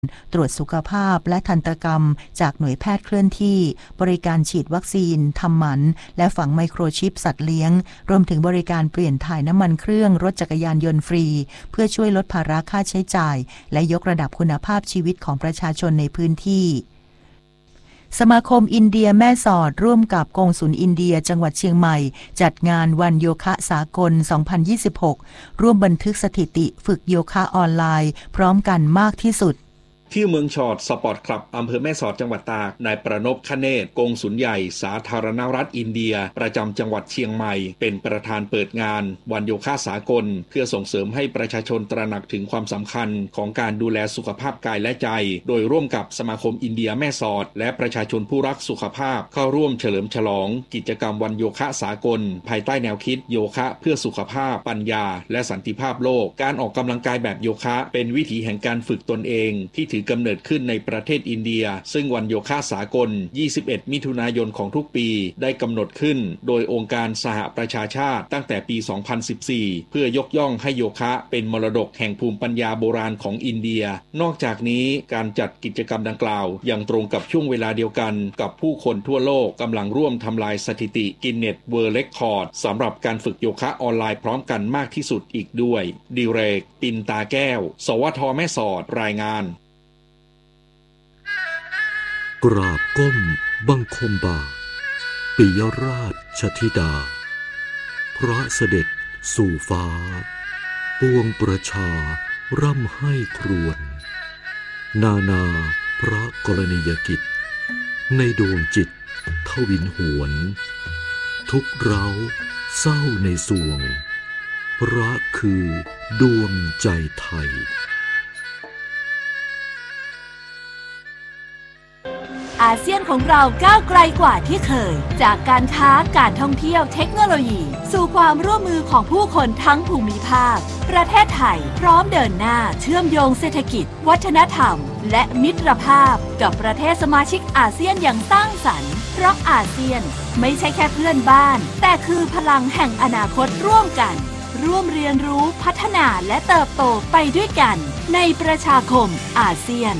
ตรวจสุขภาพและทันตกรรมจากหน่วยแพทย์เคลื่อนที่บริการฉีดวัคซีนทำหมันและฝังไมโครชิปสัตว์เลี้ยงรวมถึงบริการเปลี่ยนถ่ายน้ำมันเครื่องรถจักรยานยนต์ฟรีเพื่อช่วยลดภาระค่าใช้จ่ายและยกระดับคุณภาพชีวิตของประชาชนในพื้นที่สมาคมอินเดียแม่สอดร่วมกับกงสุลอินเดียจังหวัดเชียงใหม่จัดงานวันโยคะสากล 2026 ร่วมบันทึกสถิติฝึกโยคะออนไลน์พร้อมกันมากที่สุดที่เมืองชอดสปอร์ตคลับอำเภอแม่สอดจังหวัดตากนายประนพคเนศกงสุลใหญ่สาธารณรัฐอินเดียประจำจังหวัดเชียงใหม่เป็นประธานเปิดงานวันโยคะสากลเพื่อส่งเสริมให้ประชาชนตระหนักถึงความสำคัญของการดูแลสุขภาพกายและใจโดยร่วมกับสมาคมอินเดียแม่สอดและประชาชนผู้รักสุขภาพเข้าร่วมเฉลิมฉลองกิจกรรมวันโยคะสากลภายใต้แนวคิดโยคะเพื่อสุขภาพปัญญาและสันติภาพโลกการออกกำลังกายแบบโยคะเป็นวิถีแห่งการฝึกตนเองที่ถือกำเนิดขึ้นในประเทศอินเดียซึ่งวันโยคะสากล 21 มิถุนายนของทุกปีได้กำหนดขึ้นโดยองค์การสหประชาชาติตั้งแต่ปี 2014 เพื่อยกย่องให้โยคะเป็นมรดกแห่งภูมิปัญญาโบราณของอินเดียนอกจากนี้การจัดกิจกรรมดังกล่าวยังตรงกับช่วงเวลาเดียวกันกับผู้คนทั่วโลกกำลังร่วมทำลายสถิติกินเนสเวิลด์เรคคอร์ดสำหรับการฝึกโยคะออนไลน์พร้อมกันมากที่สุดอีกด้วยดิเรกปินตาแก้วสวทแม่สอดรายงานกราบก้มบังคมบาทปิยราชธิดาพระเสด็จสู่ฟ้าปวงประชาร่ำให้ครวญนาพระกรณียกิจในดวงจิตทวินหวนทุกเร้าเศร้าในสวงพระคือดวงใจไทยอาเซียนของเราก้าวไกลกว่าที่เคยจากการค้าการท่องเที่ยวเทคโนโลยีสู่ความร่วมมือของผู้คนทั้งภูมิภาคประเทศไทยพร้อมเดินหน้าเชื่อมโยงเศรษฐกิจวัฒนธรรมและมิตรภาพกับประเทศสมาชิกอาเซียนอย่างสร้างสรรค์เพราะอาเซียนไม่ใช่แค่เพื่อนบ้านแต่คือพลังแห่งอนาคตร่วมกันร่วมเรียนรู้พัฒนาและเติบโตไปด้วยกันในประชาคมอาเซียน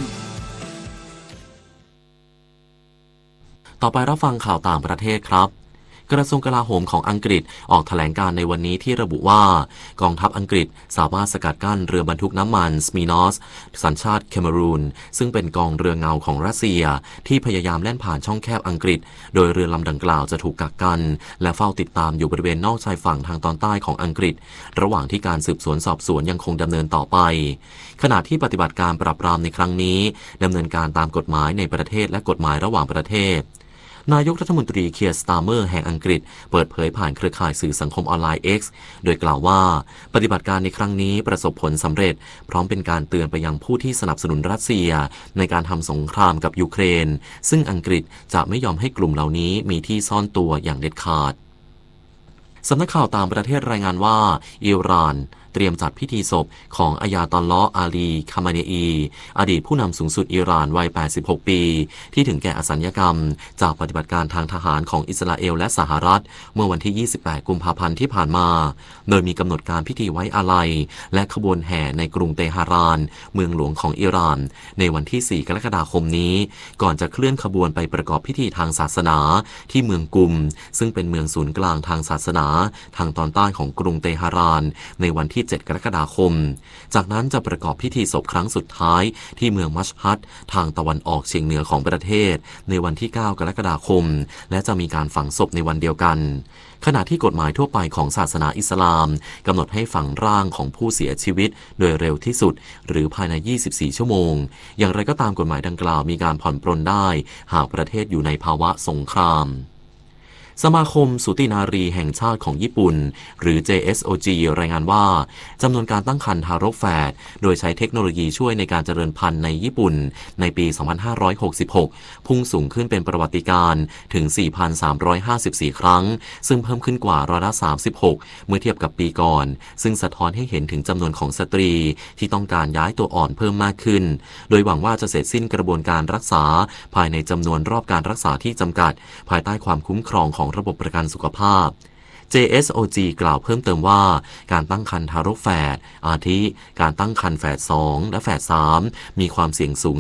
ต่อไปรับฟังข่าวต่างประเทศครับกระทรวงกลาโหมของอังกฤษออกแถลงการในวันนี้ที่ระบุว่ากองทัพอังกฤษสามารถสกัดกั้นเรือบรรทุกน้ำมันสมีนอสสัญชาติแคเมรูนซึ่งเป็นกองเรือเงาของรัสเซียที่พยายามแล่นผ่านช่องแคบอังกฤษโดยเรือลำดังกล่าวจะถูกกักกันและเฝ้าติดตามอยู่บริเวณนอกชายฝั่งทางตอนใต้ของอังกฤษระหว่างที่การสืบสวนสอบสวนยังคงดำเนินต่อไปขณะที่ปฏิบัติการปราบปรามในครั้งนี้ดำเนินการตามกฎหมายในประเทศและกฎหมายระหว่างประเทศนายกรัฐมนตรีเคียร์สตาร์เมอร์แห่งอังกฤษเปิดเผยผ่านเครือข่ายสื่อสังคมออนไลน์ X โดยกล่าวว่าปฏิบัติการในครั้งนี้ประสบผลสำเร็จพร้อมเป็นการเตือนไปยังผู้ที่สนับสนุนรัสเซียในการทำสงครามกับยูเครนซึ่งอังกฤษจะไม่ยอมให้กลุ่มเหล่านี้มีที่ซ่อนตัวอย่างเด็ดขาดสำนักข่าวต่างประเทศรายงานว่าอิหร่านเตรียมจัดพิธีศพของอายาตอลลอฮ์อาลีคามาเนอีอดีตผู้นำสูงสุดอิหร่านวัย86ปีที่ถึงแก่อสัญญกรรมจากปฏิบัติการทางทหารของอิสราเอลและสหรัฐเมื่อวันที่28กุมภาพันธ์ที่ผ่านมาโดยมีกำหนดการพิธีไว้อาลัยและขบวนแห่ในกรุงเตหะรานเมืองหลวงของอิหร่านในวันที่4กรกฎาคมนี้ก่อนจะเคลื่อนขบวนไปประกอบพิธีทางศาสนาที่เมืองกุมซึ่งเป็นเมืองศูนย์กลางทางศาสนาทางตอนใต้ของกรุงเตหะรานในวันที่7กรกฎาคมจากนั้นจะประกอบพิธีศพครั้งสุดท้ายที่เมืองมัชฮัดทางตะวันออกเฉียงเหนือของประเทศในวันที่9กรกฎาคมและจะมีการฝังศพในวันเดียวกันขณะที่กฎหมายทั่วไปของศาสนาอิสลามกำหนดให้ฝังร่างของผู้เสียชีวิตโดยเร็วที่สุดหรือภายใน24ชั่วโมงอย่างไรก็ตามกฎหมายดังกล่าวมีการผ่อนปรนได้หากประเทศอยู่ในภาวะสงครามสมาคมสูตินารีแห่งชาติของญี่ปุ่นหรือ JSOG รายงานว่าจำนวนการตั้งครรภ์ทารกแฝดโดยใช้เทคโนโลยีช่วยในการเจริญพันธุ์ในญี่ปุ่นในปี 2566 พุ่งสูงขึ้นเป็นประวัติการณ์ถึง 4,354 ครั้งซึ่งเพิ่มขึ้นกว่า36%เมื่อเทียบกับปีก่อนซึ่งสะท้อนให้เห็นถึงจำนวนของสตรีที่ต้องการย้ายตัวอ่อนเพิ่มมากขึ้นโดยหวังว่าจะเสร็จสิ้นกระบวนการรักษาภายในจำนวนรอบการรักษาที่จำกัดภายใต้ความคุ้มครองของระบบประกันสุขภาพ JSOG กล่าวเพิ่มเติมว่าการตั้งครรภ์ทารกแฝดอาทิการตั้งครรภ์แฝด2และแฝด3มีความเสี่ยงสูง